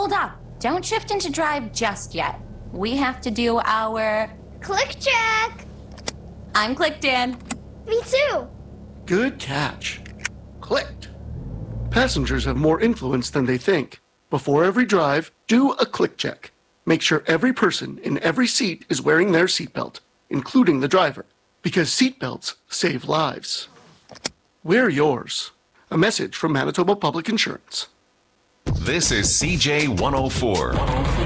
hold up. Don't shift into drive just yet. We have to do our... Click check. I'm clicked in. Me too. Good catch. Clicked. Passengers have more influence than they think. Before every drive, do a click check. Make sure every person in every seat is wearing their seatbelt, including the driver, because seatbelts save lives. Wear yours. A message from Manitoba Public Insurance. This is CJ 104.